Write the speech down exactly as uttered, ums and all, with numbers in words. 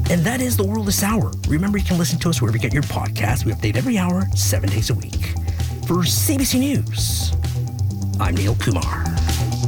And that is The World is Sour. Remember, you can listen to us wherever you get your podcasts. We update every hour, seven days a week. For C B C News, I'm Neil Kumar.